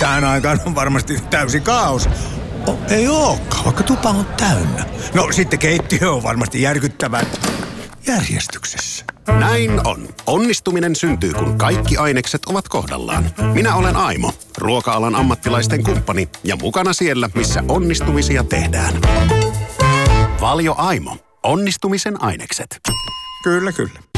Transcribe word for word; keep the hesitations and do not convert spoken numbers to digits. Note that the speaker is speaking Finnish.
Tähän aikaan on varmasti täysi kaos. Oh, ei ookaan, vaikka tupa on täynnä. No sitten keittiö on varmasti järkyttävän järjestyksessä. Näin on. Onnistuminen syntyy, kun kaikki ainekset ovat kohdallaan. Minä olen Aimo, ruoka-alan ammattilaisten kumppani ja mukana siellä, missä onnistumisia tehdään. Valio Aimo. Onnistumisen ainekset. Kyllä, kyllä.